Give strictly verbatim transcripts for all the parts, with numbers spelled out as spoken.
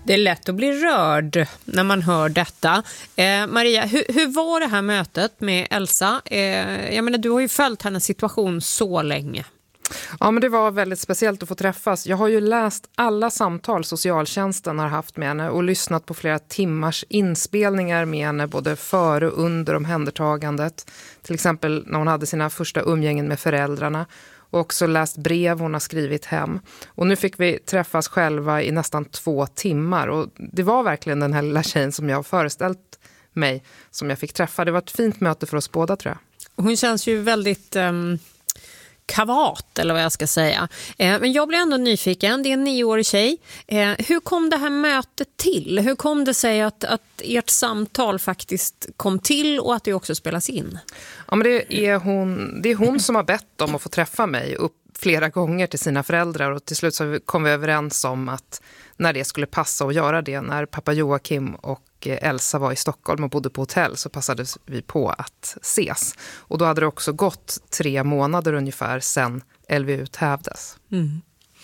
Det är lätt att bli rörd när man hör detta. Eh, Maria, hur, hur var det här mötet med Elsa? Eh, jag menar, du har ju följt hennes situation så länge. Ja, men det var väldigt speciellt att få träffas. Jag har ju läst alla samtal socialtjänsten har haft med henne och lyssnat på flera timmars inspelningar med henne både före och under omhändertagandet. Till exempel när hon hade sina första umgängen med föräldrarna. Och också läst brev hon har skrivit hem. Och nu fick vi träffas själva i nästan två timmar. Och det var verkligen den här lilla tjejen som jag har föreställt mig som jag fick träffa. Det var ett fint möte för oss båda, tror jag. Hon känns ju väldigt um, kavat, eller vad jag ska säga. Eh, men jag blir ändå nyfiken. Det är en nioårig tjej. Eh, hur kom det här mötet till? Hur kom det sig att, att ert samtal faktiskt kom till och att det också spelas in? Ja, men det är hon, det är hon som har bett om att få träffa mig upp flera gånger till sina föräldrar. Och till slut så kom vi överens om att när det skulle passa att göra det, när pappa Joakim och Elsa var i Stockholm och bodde på hotell, så passade vi på att ses. Och då hade det också gått tre månader ungefär sedan L V U hävdes. Mm.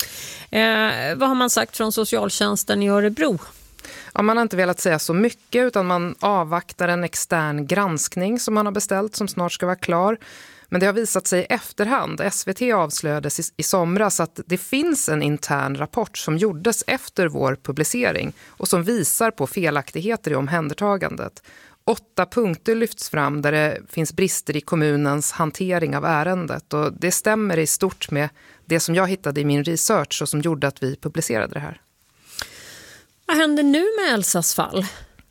Eh, vad har man sagt från socialtjänsten i Örebro? Ja, man har inte velat säga så mycket utan man avvaktar en extern granskning som man har beställt som snart ska vara klar. Men det har visat sig i efterhand. S V T avslöjades i, i somras att det finns en intern rapport som gjordes efter vår publicering och som visar på felaktigheter i omhändertagandet. Åtta punkter lyfts fram där det finns brister i kommunens hantering av ärendet och det stämmer i stort med det som jag hittade i min research och som gjorde att vi publicerade det här. Vad händer nu med Elsas fall?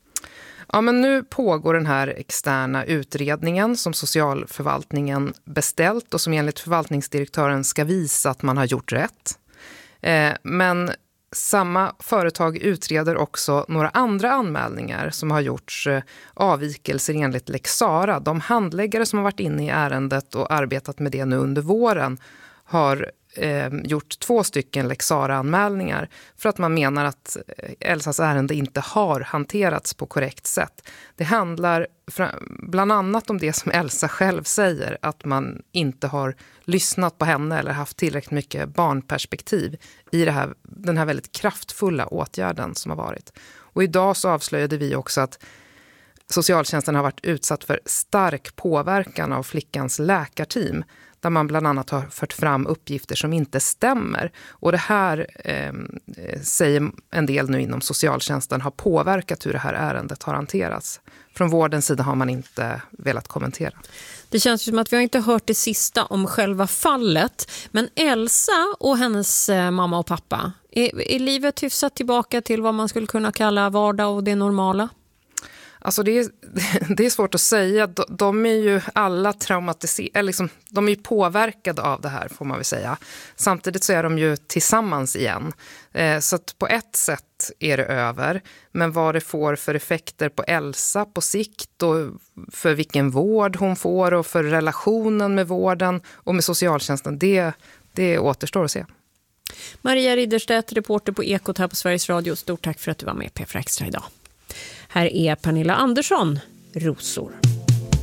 Ja, men nu pågår den här externa utredningen som socialförvaltningen beställt och som enligt förvaltningsdirektören ska visa att man har gjort rätt. Eh, men samma företag utreder också några andra anmälningar som har gjorts eh, avvikelser enligt Lex Sara. De handläggare som har varit inne i ärendet och arbetat med det nu under våren har eh, gjort två stycken Lex Sara-anmälningar för att man menar att Elsas ärende inte har hanterats på korrekt sätt. Det handlar bland annat om det som Elsa själv säger, att man inte har lyssnat på henne eller haft tillräckligt mycket barnperspektiv i det här, den här väldigt kraftfulla åtgärden som har varit. Och idag så avslöjade vi också att socialtjänsten har varit utsatt för stark påverkan av flickans läkarteam där man bland annat har fört fram uppgifter som inte stämmer. Och det här eh, säger en del nu inom socialtjänsten har påverkat hur det här ärendet har hanterats. Från vårdens sida har man inte velat kommentera. Det känns som att vi har inte hört det sista om själva fallet. Men Elsa och hennes eh, mamma och pappa, är, är livet hyfsat tillbaka till vad man skulle kunna kalla vardag och det normala? Alltså det är, det är svårt att säga. De, de är ju alla traumatiserade, liksom, de är ju påverkade av det här får man väl säga. Samtidigt så är de ju tillsammans igen. Eh, så att på ett sätt är det över. Men vad det får för effekter på Elsa på sikt och för vilken vård hon får och för relationen med vården och med socialtjänsten, det, det återstår att se. Maria Ridderstedt, reporter på Ekot här på Sveriges Radio. Stort tack för att du var med på P fyra Extra idag. Här är Pernilla Andersson, Rosor.